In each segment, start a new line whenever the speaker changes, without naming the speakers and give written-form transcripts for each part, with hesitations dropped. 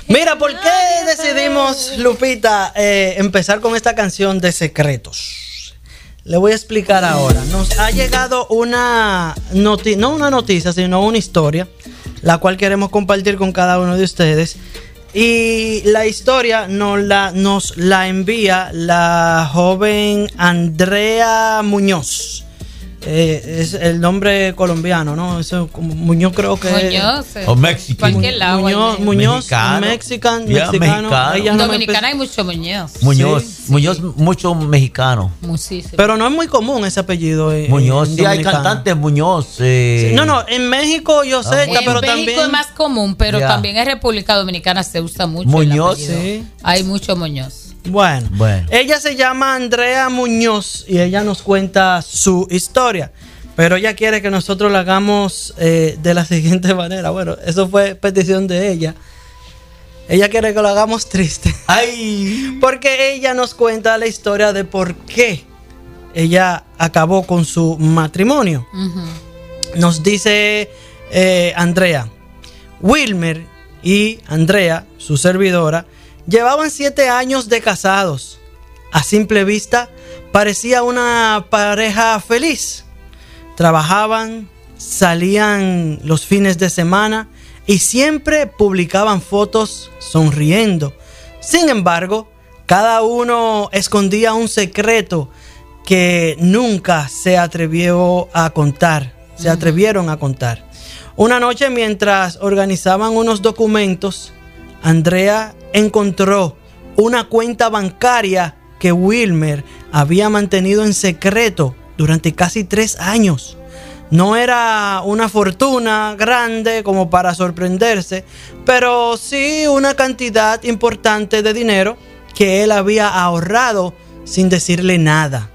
Mira, ¿por qué decidimos, Lupita, empezar con esta canción de secretos? Le voy a explicar ahora. Nos ha llegado no una noticia, sino una historia, la cual queremos compartir con cada uno de ustedes. Y la historia nos la envía la joven Andrea Muñoz. Es el nombre colombiano, ¿no? Eso como Muñoz, creo que
Muñoz,
o mexicano.
Muñoz, mexicano.
Dominicana hay mucho Muñoz.
Muñoz, mucho mexicano.
Muchísimo.
Pero no es muy común ese apellido.
Muñoz, sí, hay cantantes Muñoz.
Sí, no, en México yo sé, pero también.
En México es más común, pero también en República Dominicana se usa mucho.
Muñoz,
sí.
Hay mucho Muñoz.
Bueno, ella se llama Andrea Muñoz y ella nos cuenta su historia, pero ella quiere que nosotros la hagamos de la siguiente manera. Bueno, eso fue petición de ella. Ella quiere que lo hagamos triste.
¡Ay!
Porque ella nos cuenta la historia de por qué ella acabó con su matrimonio. Uh-huh. Nos dice Andrea: Wilmer y Andrea, su servidora, llevaban 7 años de casados. A simple vista, parecía una pareja feliz. Trabajaban, salían los fines de semana y siempre publicaban fotos sonriendo. Sin embargo, cada uno escondía un secreto que nunca se atrevieron a contar. Una noche, mientras organizaban unos documentos, Andrea encontró una cuenta bancaria que Wilmer había mantenido en secreto durante casi 3 años. No era una fortuna grande como para sorprenderse, pero sí una cantidad importante de dinero que él había ahorrado sin decirle nada.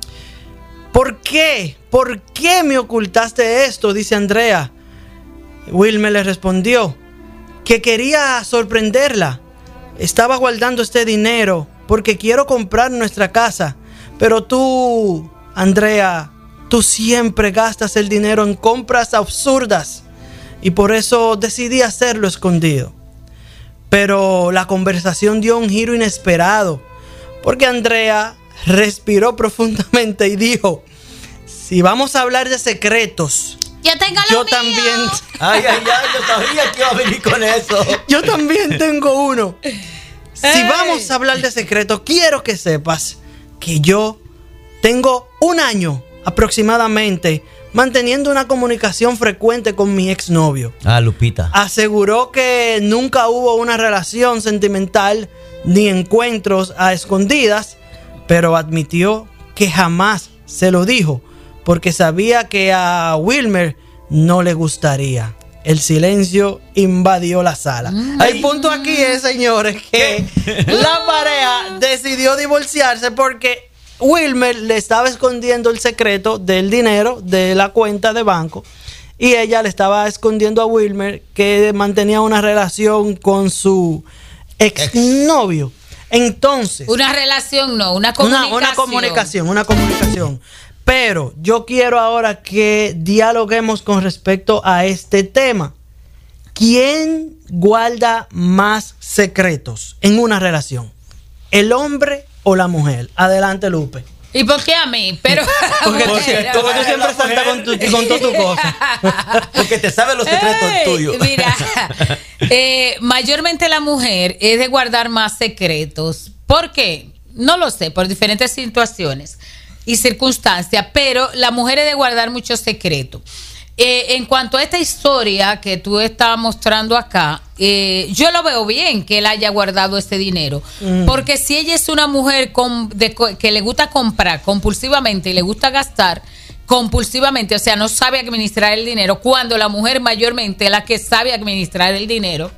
¿Por qué? ¿Por qué me ocultaste esto?, dice Andrea. Wilmer le respondió que quería sorprenderla. Estaba guardando este dinero porque quiero comprar nuestra casa. Pero tú, Andrea, tú siempre gastas el dinero en compras absurdas. Y por eso decidí hacerlo escondido. Pero la conversación dio un giro inesperado. Porque Andrea respiró profundamente y dijo: si vamos a hablar de secretos, yo también.
Ay, yo sabía que iba a venir con eso.
Yo también tengo uno. Si vamos a hablar de secretos, quiero que sepas que yo tengo 1 año aproximadamente manteniendo una comunicación frecuente con mi exnovio.
Lupita.
Aseguró que nunca hubo una relación sentimental ni encuentros a escondidas, pero admitió que jamás se lo dijo porque sabía que a Wilmer no le gustaría. El silencio invadió la sala. El punto aquí es, señores, que la pareja decidió divorciarse porque Wilmer le estaba escondiendo el secreto del dinero de la cuenta de banco y ella le estaba escondiendo a Wilmer que mantenía una relación con su exnovio. Entonces,
una relación, no, una comunicación.
Una comunicación. Pero yo quiero ahora que dialoguemos con respecto a este tema. ¿Quién guarda más secretos en una relación? ¿El hombre o la mujer? Adelante, Lupe.
¿Y por qué a mí? Pero
porque tú siempre saltas con todas tus cosas.
Porque te sabes los secretos tuyos.
Mira, mayormente la mujer es de guardar más secretos. ¿Por qué? No lo sé, por diferentes situaciones y circunstancias, pero la mujer es de guardar muchos secretos. En cuanto a esta historia que tú estabas mostrando acá, yo lo veo bien que él haya guardado ese dinero, porque si ella es una mujer que le gusta comprar compulsivamente y le gusta gastar compulsivamente, o sea, no sabe administrar el dinero, cuando la mujer mayormente es la que sabe administrar el dinero,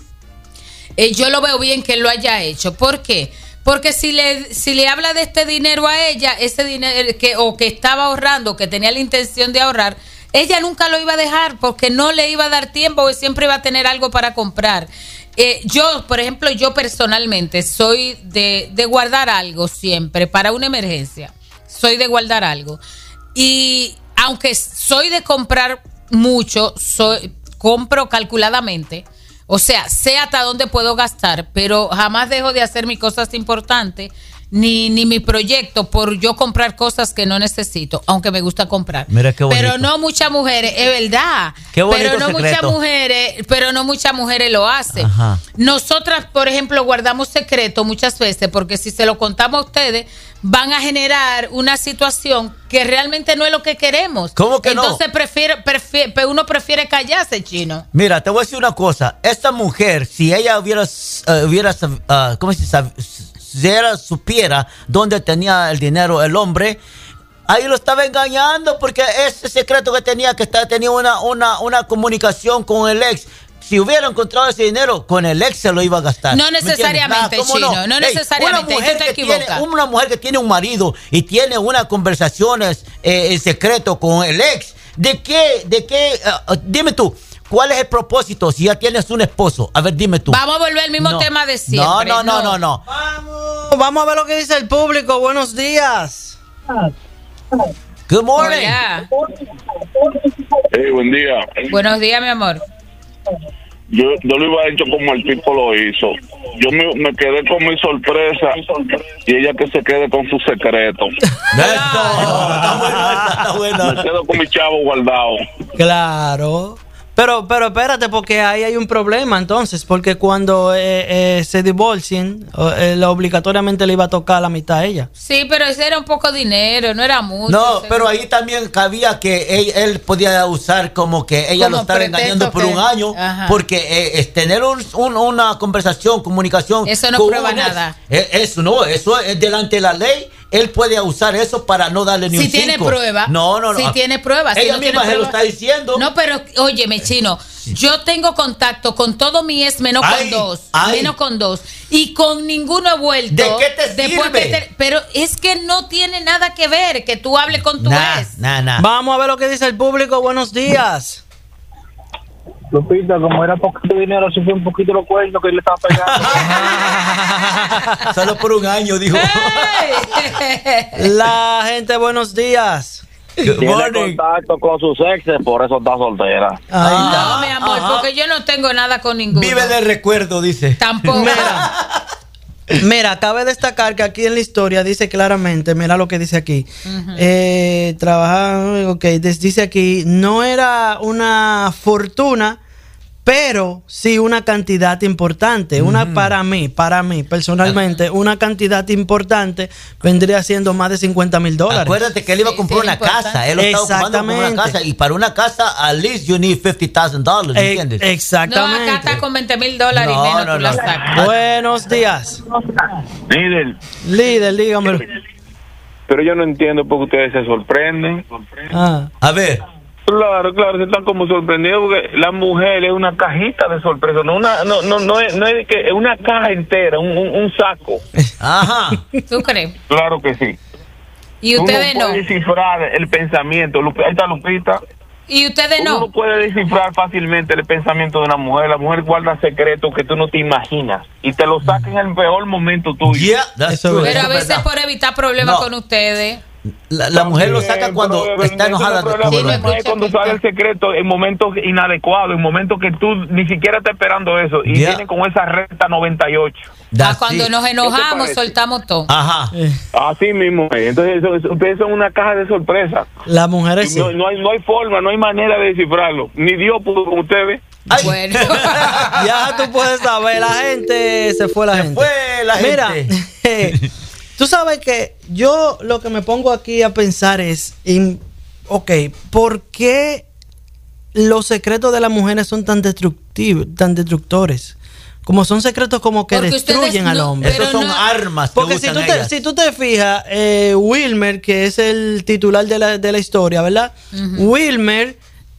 yo lo veo bien que él lo haya hecho. ¿Por qué? Porque si le habla de este dinero a ella, ese dinero que estaba ahorrando, que tenía la intención de ahorrar, ella nunca lo iba a dejar porque no le iba a dar tiempo, porque siempre iba a tener algo para comprar. Yo, por ejemplo, yo personalmente soy de guardar algo siempre para una emergencia. Soy de guardar algo. Y aunque soy de comprar mucho, compro calculadamente, O sea, sé hasta dónde puedo gastar, pero jamás dejo de hacer mis cosas importantes, ni mi proyecto por yo comprar cosas que no necesito, aunque me gusta comprar.
Mira qué bonito.
Pero no muchas mujeres, es verdad.
Qué bonito
pero no
secreto.
muchas mujeres lo hacen.
Ajá.
Nosotras, por ejemplo, guardamos secretos muchas veces porque si se lo contamos a ustedes van a generar una situación que realmente no es lo que queremos.
¿Cómo que no?
Entonces uno prefiere callarse, Chino.
Mira, te voy a decir una cosa. Esta mujer, si ella ¿cómo se dice? Si ella supiera dónde tenía el dinero el hombre, ahí lo estaba engañando porque ese secreto que tenía una comunicación con el ex. Si hubiera encontrado ese dinero, con el ex se lo iba a gastar.
No necesariamente,
¿cómo
Chino, no necesariamente,
Una mujer,
tú te equivocas.
una mujer que tiene un marido y tiene unas conversaciones en secreto con el ex, ¿de qué? Dime tú, ¿cuál es el propósito si ya tienes un esposo? A ver, dime tú.
Vamos a volver al mismo tema de siempre.
No.
Vamos a ver lo que dice el público. Buenos días.
Good morning.
Hola.
Hey, buen día.
Buenos días, mi amor.
Yo lo iba a hecho como el tipo lo hizo. Yo me quedé con mi sorpresa y ella que se quede con su secreto.
Está buena.
Me quedo con mi chavo guardado.
Claro. Pero espérate, porque ahí hay un problema entonces, porque cuando se divorcien, obligatoriamente le iba a tocar la mitad a ella.
Sí, pero ese era un poco dinero, no era mucho.
No,
ese-
pero ahí también cabía que él podía usar como que ella
Como
lo estaba
pretexto
engañando por
que-
un año,
Ajá.
porque es tener una conversación, comunicación.
Eso no
con
prueba
un ex.
nada.
Eso es delante de la ley. Él puede usar eso para no darle ni
Si
un
tiene
cinco.
prueba.
No.
Si tiene prueba. Si
Ella
no tiene
misma se lo
prueba.
está diciendo.
No, pero óyeme, Chino, yo tengo contacto con todo mi ex menos
Ay,
con dos.
ay.
Menos con dos. Y con ninguno he vuelto.
¿De qué te
Después
sirve?
pero es que no tiene nada que ver que tú hables con tu ex.
Nah.
Vamos a ver lo que dice el público. Buenos días.
Lupita, como era poquito dinero, así fue un poquito los cuernos que le estaba pegando.
Solo por un año, dijo.
La gente, buenos días.
Good
Tiene
morning.
contacto con sus exes, por eso está soltera.
Ahí
No,
está.
mi amor,
Ajá.
porque yo no tengo nada con ninguno.
Vive del recuerdo, dice.
Tampoco.
Mira, cabe destacar que aquí en la historia dice claramente, mira lo que dice aquí. Trabajar, ok, dice aquí, no era una fortuna, pero sí una cantidad importante. Para mí, personalmente, una cantidad importante vendría siendo más de $50,000.
Acuérdate que él iba a comprar
Sí,
una
importante.
casa. Él lo estaba ocupando como una
Exactamente.
casa. Y para una casa, at least you need $50,000, ¿entiendes?
No,
Exactamente.
acá está con $20,000 y
No,
menos
no,
tú la
no.
sacas.
Buenos días.
Líder,
Líder, dígamelo.
pero yo no entiendo por qué ustedes se sorprenden.
Ah.
A ver.
Claro, se están como sorprendidos porque la mujer es una cajita de sorpresa, no es que es una caja entera, un saco.
Ajá.
¿Tú crees?
Claro que sí.
Y ustedes
Uno
no.
puede descifrar el pensamiento. Ahí está Lupita.
Y ustedes
Uno
no.
puede descifrar fácilmente el pensamiento de una mujer. La mujer guarda secretos que tú no te imaginas y te lo saca en el peor momento tuyo.
Yeah, that's
Eso
true.
es.
Pero a
Eso es
veces
verdad.
por evitar problemas
No.
con ustedes.
La mujer lo saca cuando
Pero,
está enojada.
eso no es
Sí,
problema,
lo escucho,
es cuando
escucho.
sale el secreto en momentos inadecuados, en momentos que tú ni siquiera estás esperando eso y
Yeah.
vienen con esa recta 98.
That's
Cuando
it.
nos enojamos,
parece?
soltamos todo.
Ajá.
Así mismo es. Entonces ustedes son una caja de sorpresa.
Las mujeres sí.
No hay forma, no hay manera de descifrarlo. Ni Dios pudo con ustedes.
Ay.
Bueno.
Ya tú puedes saber, la gente se fue la gente.
Fue la
Mira,
gente.
tú sabes que yo lo que me pongo aquí a pensar es, ok, ¿por qué los secretos de las mujeres son tan destructores? Como son secretos como que
Porque
destruyen
ustedes
al
no-
hombre.
pero
Esos son
no-
armas que
Porque
usan
si
ellas.
tú te fijas, Wilmer, que es el titular de la historia, ¿verdad? Wilmer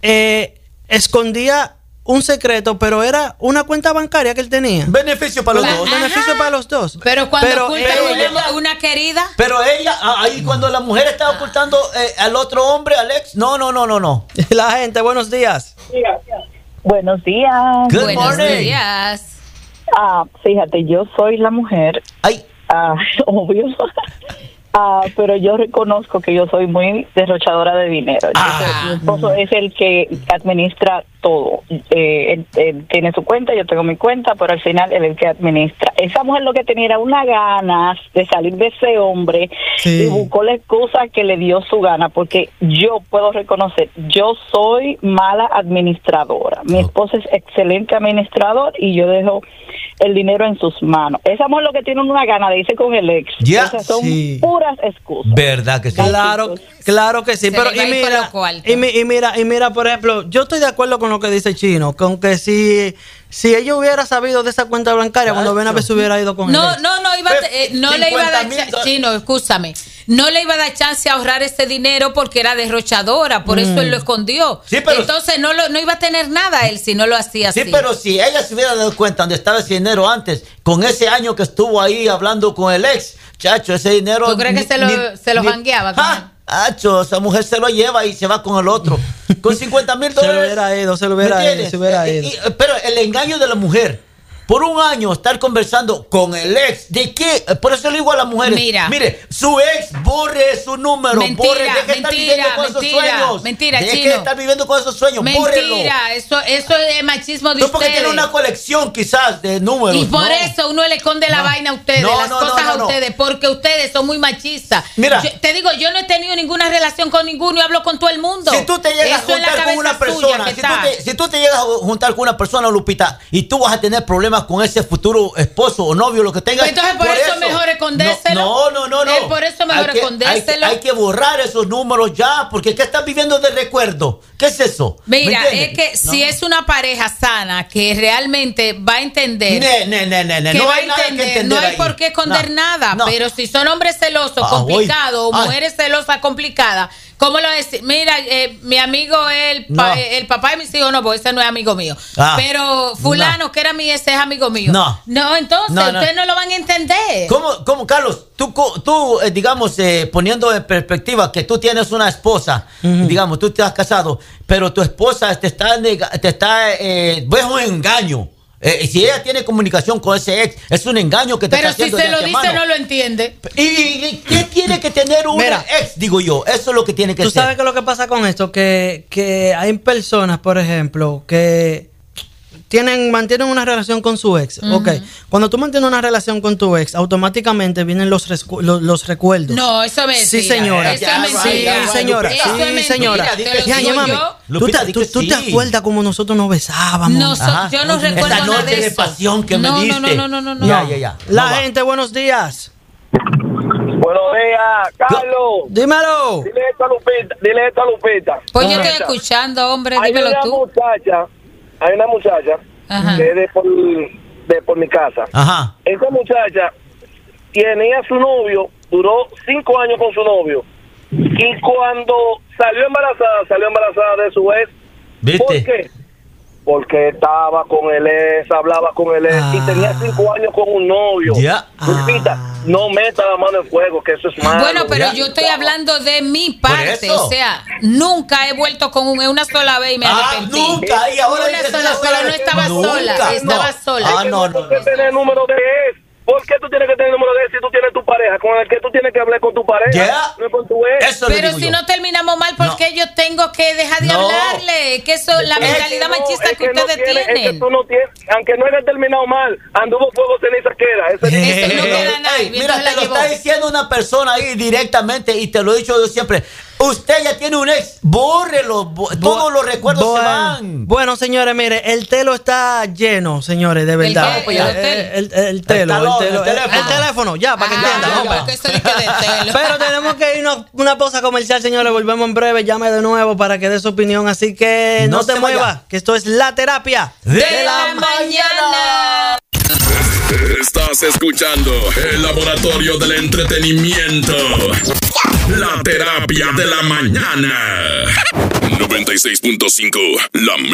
escondía un secreto, pero era una cuenta bancaria que él tenía.
Beneficio para los
Claro.
dos.
Ajá.
Beneficio para los dos.
Pero cuando
Pero
ocultan
ella-
una querida,
Pero ella, ahí cuando la mujer está ocultando al otro hombre, al ex, no.
La gente, buenos días.
Buenos días.
Good
buenos
morning.
días.
Fíjate, yo soy la mujer,
Ay,
obvio. Pero yo reconozco que yo soy muy derrochadora de dinero. Entonces, mi esposo es el que administra todo. Él tiene su cuenta, yo tengo mi cuenta, pero al final él es el que administra. Esa mujer lo que tenía era una ganas de salir de ese hombre y buscó la excusa que le dio su gana, porque yo puedo reconocer, yo soy mala administradora. Mi esposo es excelente administrador y yo dejo el dinero en sus manos. Esa mujer lo que tiene una gana de irse con el ex. Esas son puras excusas.
¿Verdad que sí?
Claro que sí. Pero y mira, por ejemplo, yo estoy de acuerdo con lo que dice Chino, con que si ella hubiera sabido de esa cuenta bancaria, cuando ven a ver se hubiera ido con él.
No le iba a dar Chino, escúchame. No le iba a dar chance a ahorrar ese dinero porque era derrochadora, por eso él lo escondió. Sí, pero entonces no iba a tener nada él si no lo hacía así.
Sí, pero si ella se hubiera dado cuenta dónde estaba ese dinero antes, con ese año que estuvo ahí hablando con el ex, chacho, ese dinero...
¿Tú crees que se lo jangueaba?
Hacho, esa mujer se lo lleva y se va con el otro. Con $50,000.
Se lo hubiera ido.
Pero el engaño de la mujer, por un año estar conversando con el ex, ¿de qué? Por eso le digo a las mujeres, mire, su ex, borre su número, deje de estar viviendo con esos sueños. Deje de estar viviendo con esos sueños, bórrelo.
Mentira, eso es machismo de ustedes.
Porque tiene una colección quizás de números.
Y por eso uno le esconde la vaina a ustedes, las cosas a ustedes, porque ustedes son muy machistas. Mira, te digo, yo no he tenido ninguna relación con ninguno y hablo con todo el mundo.
Si tú te llegas a juntar con una persona, si tú te llegas a juntar con una persona, Lupita, y tú vas a tener problemas con ese futuro esposo o novio, lo que tengas.
Entonces por eso es mejor escondérselo.
No.
Por eso es mejor escondérselo.
Hay que borrar esos números ya, porque ¿qué estás viviendo de recuerdo? ¿Qué es eso?
Mira, es que si es una pareja sana que realmente va a entender,
no hay nada que entender,
no hay por qué esconder nada. Pero si son hombres celosos, complicados, o mujeres celosas, complicadas, ¿cómo lo decir? Mira, mi amigo, el papá de mis hijos, no, porque ese no es amigo mío. Pero fulano, que era mi ese es amigo mío. No, entonces ustedes no lo van a entender.
¿Cómo Carlos? Tú digamos, poniendo en perspectiva que tú tienes una esposa, digamos, tú te has casado, pero tu esposa te está es un engaño. Si ella tiene comunicación con ese ex, es un engaño que te está haciendo.
Pero si se lo dice, no lo entiende.
¿Y qué tiene que tener un ex? Digo yo, eso es lo que tiene que ser.
¿Tú sabes qué es lo que pasa con esto? Que hay personas, por ejemplo, que mantienen una relación con su ex. Okay. Cuando tú mantienes una relación con tu ex, automáticamente vienen los recuerdos.
No, eso es mentira.
Sí, señora.
Eso es mentira.
Sí, señora. Sí, señora. Ya, mami. ¿Tú te acuerdas cómo nosotros nos besábamos?
Yo no recuerdo
esa
nada
noche
de
de
eso.
pasión que me diste.
No.
Ya.
La gente, buenos días.
Buenos días, Carlos.
Dímelo.
Dile esto a Lupita.
Pues yo estoy escuchando, hombre, dímelo tú.
Hay una muchacha que es de por mi casa. Esa muchacha tenía a su novio, duró 5 años con su novio. Y cuando salió embarazada de su ex.
¿Viste?
¿Por qué? Porque estaba con el ex, hablaba con el ex y tenía 5 años con un novio. Lupita, no meta la mano en fuego, que eso es malo.
Bueno, pero yo estoy hablando de mi parte, o sea, nunca he vuelto con una sola vez y me arrepentí.
Nunca, y ahora
una sola, pero no estaba sola, estaba sola.
No. Tener el número de ex. ¿Por qué tú tienes que tener el número de él si tú tienes tu pareja? Con el que tú tienes que hablar con tu pareja, no con tu ex.
Pero si no terminamos mal, ¿por qué yo tengo que dejar de hablarle? Que eso es la mentalidad machista que ustedes tienen.
Es que tú no tienes, aunque no hayas terminado mal, anduvo fuego, ceniza queda.
Eso no queda nada.
Mira, te lo está diciendo una persona ahí directamente y te lo he dicho yo siempre. Usted ya tiene un ex, bórrelo, todos los recuerdos se van.
Bueno, señores, mire, el telo está lleno, señores, de verdad. El teléfono, ya, para que entiendan. Pero tenemos que irnos una pausa comercial, señores, volvemos en breve, llame de nuevo para que dé su opinión, así que no te muevas, que esto es La Terapia
de la Mañana.
Estás escuchando el Laboratorio del Entretenimiento. La Terapia de la Mañana. 96.5, La